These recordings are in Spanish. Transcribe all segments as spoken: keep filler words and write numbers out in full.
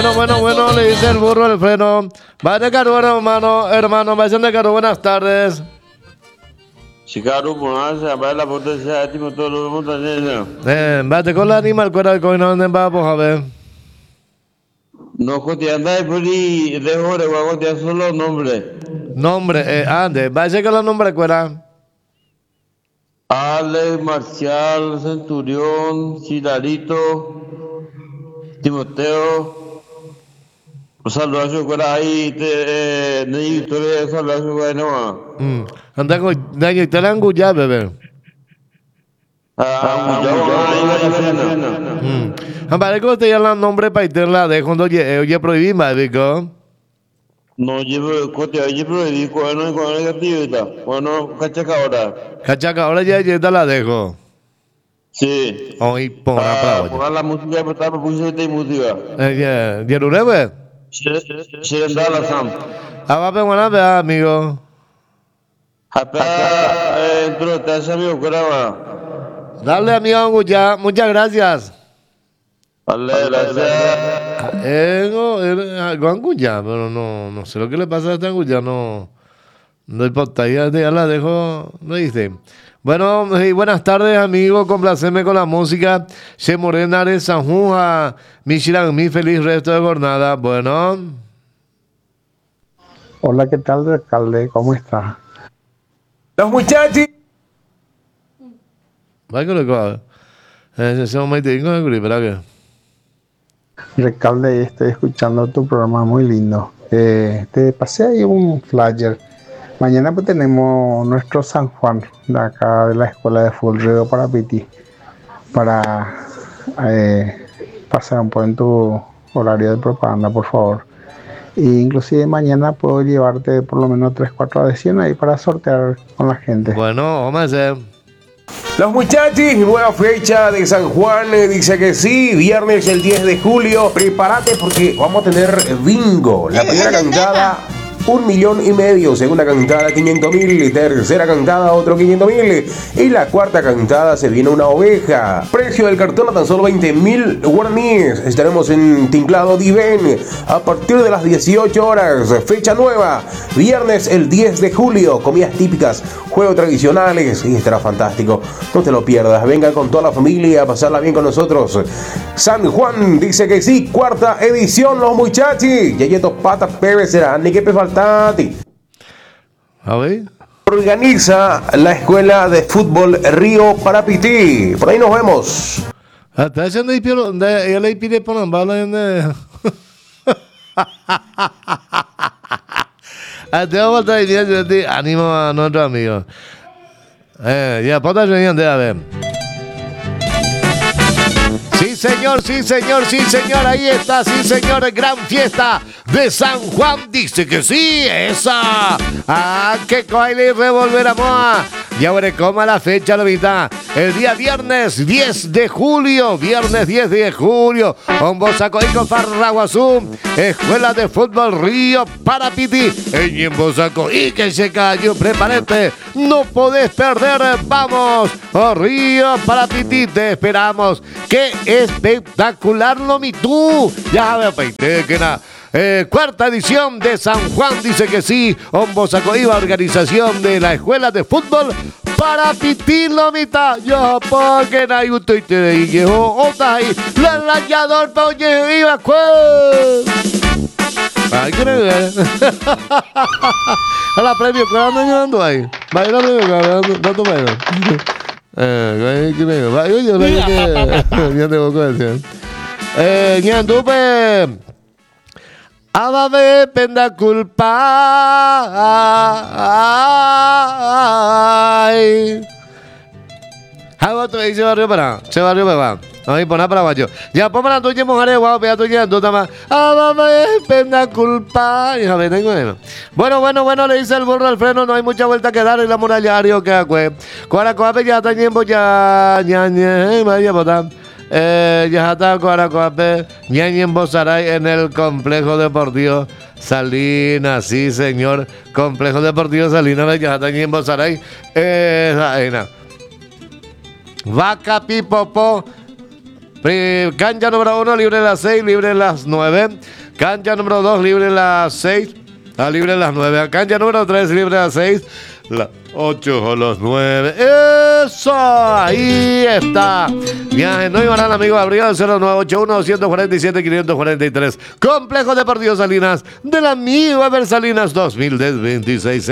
Bueno, bueno, bueno, le dice el burro el freno. Va de caro, hermano, hermano, vayan de caro, buenas tardes. Chicago, Bonanza, va la potencia, tipo todo el mundo. Eh, vate con la animal, cuera el coino, ¿dónde vamos a ver? No, que andáis por ahí, de hora, guago, te solo nombre. Nombre, eh, ande, vaya con los nombres, cuera. Alex, Marcial, Centurión, Cilarito, Timoteo. Saludos, cuera ahí, te, de Victoria, saludos, cuera, no. Mm, anda con, daño, te la angulla, bebé. Ah, ya va a cena. Mm, vale, ¿cómo te llaman nombre para irla de cuando oye, oye, prohibí, marico? No llevo, cote, oye, pero digo, bueno, con el gatito, bueno, cachaca ahora. Cachaca, ahora ya, ya te la dejo. Sí. Hoy pongan Ah, para pongan la música, pero está por pusiste música. Eh, ya, ya, ¿Urebe? Shirendala Sam. Ah, va, pero bueno, vea, amigo. Hapa, entro, te has amigo, graba. Dale, amigo Anguya, muchas gracias. Vale, gracias. Eh, no, eh, algo Anguya, pero no, no sé lo que le pasa a este Anguya, no. No importa, ya, ya la dejo, no dice. Bueno, y buenas tardes, amigos, complacerme con la música. Che Morena de San Juan, Michigan, mi feliz resto de jornada. Bueno. Hola, ¿qué tal, alcalde? ¿Cómo está? Los muchachos. Va que lo que eh, se me mete con el grip, ¿verdad que? Alcalde, estoy escuchando tu programa muy lindo. Eh, te pasé ahí un flyer. Mañana pues tenemos nuestro San Juan de acá de la Escuela de Fútbol Río Parapiti para eh, pasar un poco en tu horario de propaganda, por favor. E inclusive mañana puedo llevarte por lo menos tres cuatro adhesiones ahí para sortear con la gente. Bueno, vamos a hacer. Los muchachos, nueva fecha de San Juan, eh, dice que sí, viernes el diez de julio, prepárate porque vamos a tener bingo, la primera cantada. Un millón y medio, segunda cantada quinientos mil, tercera cantada otro quinientos mil y la cuarta cantada se viene una oveja. Precio del cartón a tan solo veinte mil guaraníes. Estaremos en Tinglado Diven a partir de las dieciocho horas. Fecha nueva, viernes el diez de julio. Comidas típicas, juegos tradicionales y estará fantástico. No te lo pierdas, venga con toda la familia a pasarla bien con nosotros. San Juan dice que sí, cuarta edición, los muchachos. Yayetos patas pebes serán, ni que pe falta. A ver. Organiza la Escuela de Fútbol Río Parapiti. Por ahí nos vemos. Hasta haciendo el pelo, ya le pide por la bala en Hasta vamos a estar ánimo a nuestros amigos. Eh, ya, ponte a ver. Sí, señor, sí, señor, sí, señor, ahí está, sí, señor, gran fiesta de San Juan, dice que sí, esa. Ah, que coile revolveramos a. Y ahora, coma la fecha, la mitad. El día viernes diez de julio, viernes diez de julio, con Bosacoico Farraguazú, Escuela de Fútbol Río Parapiti, en Bosacoico, que se cayó, prepárate, no podés perder, vamos, oh, Río Parapiti, te esperamos, qué espectacular lo mi tú, ya veo, peite, que nada. Eh, cuarta edición de San Juan dice que sí, Ombosacoiba, organización de la Escuela de Fútbol para Pitilo mitad. Yo porque no hay un tuite y llegó otra ahí, la rayador pa' oye iba pues. Ay, que no a la premio, ¿qué andan llevando ahí? Vaya la premio, ¿qué andan llevando? Eh, ¿qué me va? Yo yo le que ya tengo que decir. Eh, ñandupe. Abave penda culpa. Hago otro y se barrio para. Se barrio para. Ahí poner para abajo. Ya ponme la tuya, mujer, guau, vea tuya, tú también. Abave penda culpa. Y a ver, tengo eso. Bueno, bueno, bueno, le dice el burro al freno, no hay mucha vuelta que dar en la muralla, que acue. Cuara coape ya está tiempo ya, ya, ya, vaya botar. Eh, ya está Cuaracoape, Ñañi en Bozaray en el Complejo Deportivo Salinas, sí señor, Complejo Deportivo Salinas, ya está en Pri- Cancha número uno, libre en las seis, libre en las nueve. Cancha número dos, libre en las seis, ah, libre en las nueve. Cancha número tres, libre en las seis, las ocho o las nueve. ¡Eso! Ahí está. Viaje no iban al amigo Gabriel al cero nueve ocho uno, dos cuatro siete, cinco cuatro tres. Complejo Deportivo Salinas del amigo Ever Salinas dos mil veintiséis.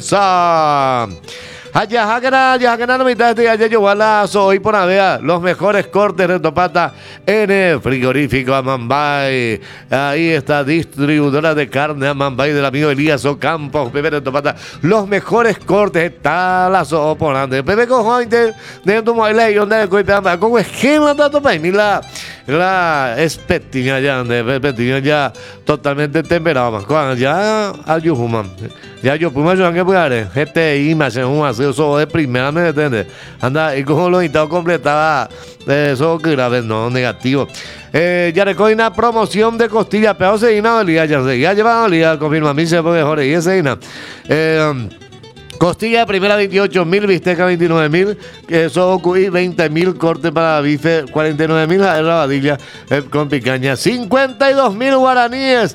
¡Esa! Allá, allá, allá, allá, la mitad de allá, yo hoy por avea los mejores cortes de topata en el frigorífico Amambay. Ahí está, distribuidora de carne Amambay del amigo Elías Ocampos, Pepe de topata. Los mejores cortes, está la soporante. Pepe cojones de tu muela y donde el coite amba, con esquema de topay, mira. La espetiña ya, de espetiña ya totalmente temperado, más cuando ya ayuhuman. Ya yo puma yo que puede G T I más en un aseo eso de primera me entiende. Anda y como lo intentado completaba eso que grave no negativo. Eh, ya recoina promoción de costilla peor se ina olía ya se ya lleva olía confirma mí se puede mejor y ese ina. Eh, Costilla de primera veintiocho mil, bisteca veintinueve mil, queso cuy veinte mil, corte para bife cuarenta y nueve mil, rabadilla eh, con picaña cincuenta y dos mil guaraníes.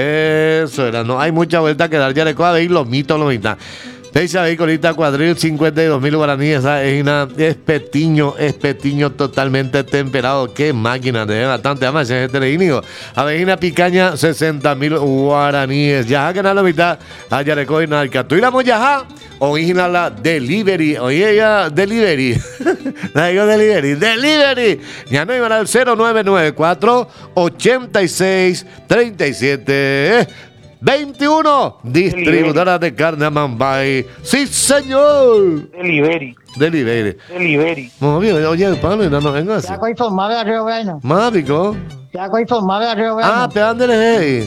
Eso era, no hay mucha vuelta que dar, ya le coja de ir los mitos, los mitad. Peixa Veicolita Cuadril, cincuenta y dos mil guaraníes. ¿Sabes? Es una espetiño, espetiño totalmente temperado. Qué máquina de bastante. Además, es este leínigo. Avejina Picaña, sesenta mil guaraníes. Ya que nada la mitad. Allá le cogen al Catu y la moyaja. Original la delivery. Oye, ya, delivery. La digo delivery. Delivery. Ya no iban al cero nueve nueve cuatro, ochenta y seis, treinta y siete. veintiuno, distribuidora de carne Amambay. Sí, señor. Delivery. Delivery. Delivery. Muy bien, oye, el pan, no, no venga así. Ya con informar de Río Bueno. Mágico. Ya con informar de Río Bueno. Ah, pegándole, hey.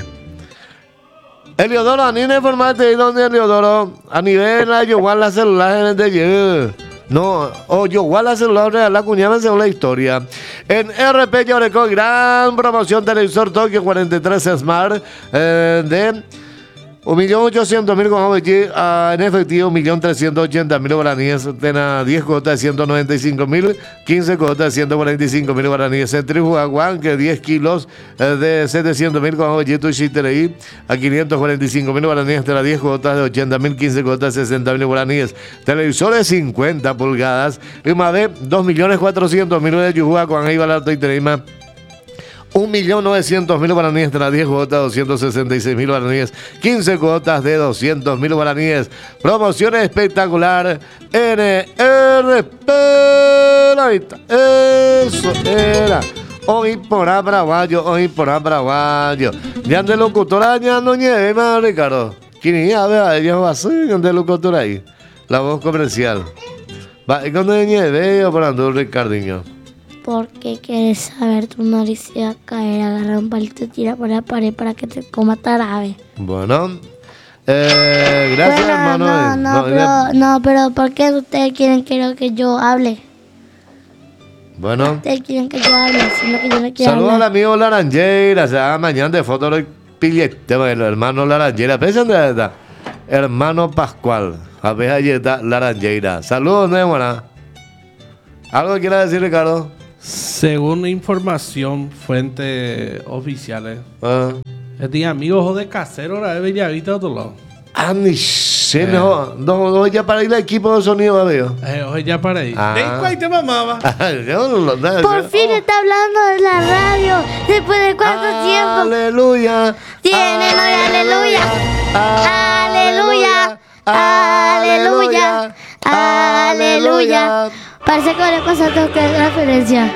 Eliodoro, a mí no informaste dónde Eliodoro. A nivel de yo la celular de ayer. No, o yo igual la celular de la cuñada según la historia. En R P Lloreco, gran promoción televisor Tokio cuarenta y tres Smart eh, de un millón ochocientos mil con allí, uh, en efectivo un millón trescientos ochenta mil guaraníes, tenga diez cuotas de ciento noventa y cinco mil, quince cuotas de ciento cuarenta y cinco mil guaraníes. Centrifugaguán, que diez kilos eh, de setecientos mil con allí, tu chitereí, a quinientos cuarenta y cinco mil guaraníes, tenga diez cuotas de ochenta mil, quince cuotas de sesenta mil guaraníes. Televisores cincuenta pulgadas, y más de dos millones cuatrocientos mil de Yujua con ahí barato y tenima. un millón novecientos mil guaraníes tras diez cuotas, doscientos sesenta y seis mil guaraníes, quince cuotas de doscientos mil guaraníes. Promoción espectacular N R P. Eso era. Hoy por Abraguayo, hoy por Abraguayo. Ya de locutora, ya no nieve más, Ricardo. ¿Quién ya ve? Ya va a ser de locutora ahí. La voz comercial. Va, ¿y cuando nieve? Yo por andar, Ricardinho. Porque quieres saber tu nariz se va a caer, agarra un palito y tira por la pared para que te coma tarabe. Bueno, eh, gracias bueno, hermano. No, no, no, pero, ya... no, pero ¿por qué ustedes quieren que, que yo hable? Bueno. Ustedes quieren que yo hable, sino que yo no quiero Saludos al hablar. amigo Laranjeira, se va mañana de foto de pillete, el hermano Laranjeira. Pensan de verdad, hermano Pascual, a ver allí está Laranjeira. Saludos, ¿no es buena? ¿Algo que quiera decir, Ricardo? Según información, fuentes oficiales, Ah. este amigo de casero la de Bellavista de otro lado. Ah, ni sé, no, no, no, ya para ir al equipo de sonido, amigo. Eh, oye, ya para ahí. Ah. ¿De cuál te mamaba? Yo no lo- no, Por yo- fin está hablando de la radio, después de cuánto tiempo. Aleluya. Tiene no y aleluya. Aleluya. Aleluya. Aleluya. Parece que le pasa todo que es referencia.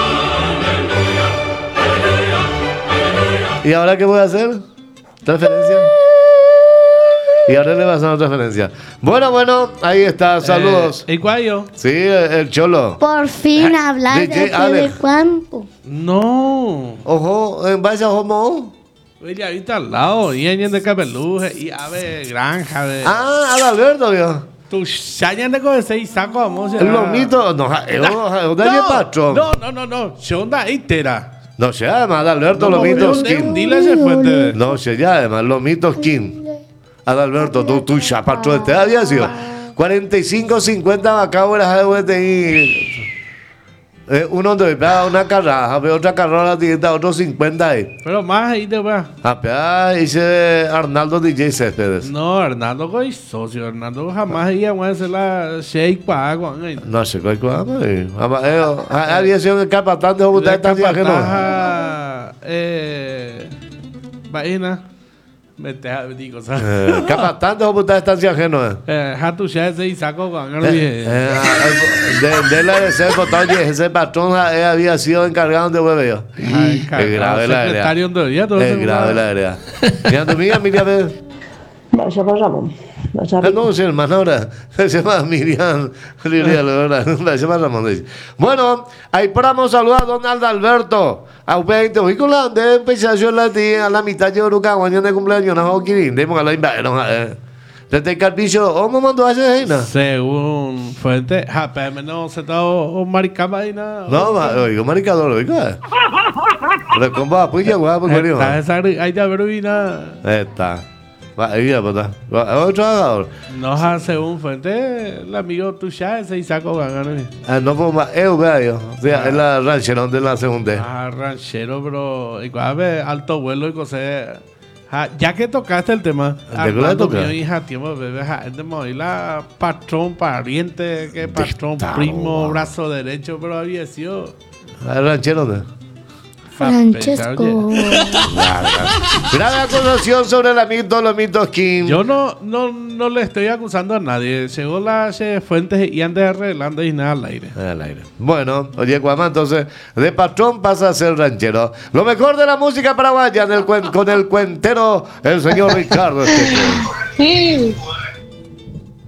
¿Y ahora qué voy a hacer? ¿Transferencia? Y ahora le vas a dar transferencia. Bueno, bueno, ahí está, saludos. Eh, ¿Y cuál yo? Sí, el, el cholo. Por fin hablar D J después de Alex. cuánto. No. Ojo, en vaya homo. Bellavista al lado. Y en de Capeluje. Y ave granja de. Ah, Adalberto, vio. Tu chañan de con seis saco a música. El lomito, no, es un patrón. No, no, no, no. Shonda itera. No se llama Adalberto No, Lomitos de un King. dile ese fuente. No se llama Lomitos King. Adalberto, tú, tú, ya, patrón, te había sido. cuarenta y cinco cincuenta Macao, las A V T I. Eh, uno de pega una carraja, ve otra carrera distinta, otro cincuenta ahí. Pero más ahí te va. Apea dice Arnaldo D J Céspedes. No, Hernando con socio. Hernando jamás iba a hacer la shake para agua. No sé cuál es. Había sido el capatán de Bogotá estancia que no. Eh. Vaina. Mete a digo, Eh, ¿sabes? Capatán de Bogotá estancia ajeno. Eh, Hatu ya se y saco con el Eh, viejo. eh, de, de la de ese botón, ese patrón eh, había sido encargado de hueveo. Ay, Es grave la secretario área. en teoría, todo Es eso, grave la área. Mira, tu amiga Miriam. eh, Vaya para Ramón. Vaya Ah, no, sí, hermano, ahora se llama Miriam. Lilian, ahora se llama Ramón. dice. Bueno, ahí paramos saludar a don Alberto. A veinte, hoy con la de empezar yo la tía a la mitad yo creo que año de cumpleaños, no hago que demos a la invierno. Desde el carpicho, ¿cómo mandó a esa reina? Según fuente, ja, pero no se está o maricama ahí nada. No, oigo, maricador, oigo. Pero con va, pues ya, guapo, Está querido. esa ahí ya pero y nada. Está. Va, ahí ya, pues está. Otro agador. No, ja, según fuente, el amigo tuya ese y saco ganan. Ah, no puedo más, eu veo yo. O sea, es la ranchera de la segunda. Ah, ranchero, pero igual a ver, alto vuelo y cosas. Ja, ya que tocaste el tema, ¿De qué la Armando, toca? mío, hija, tiempo, bebé, ja, es de morir la patrón, pariente, que patrón, Dictado, primo, wow. brazo derecho, pero había sido. El ranchero de. Francesco. Gran acusación sobre el mito, los mitos Kim. Yo no, no, no le estoy acusando a nadie. Llegó las eh, fuentes y antes arreglando y nada al aire. Al aire. Bueno, oye, Guamán, entonces, de patrón pasa a ser ranchero. Lo mejor de la música paraguaya en el cuen- con el cuentero, el señor Ricardo Esteban. Sí.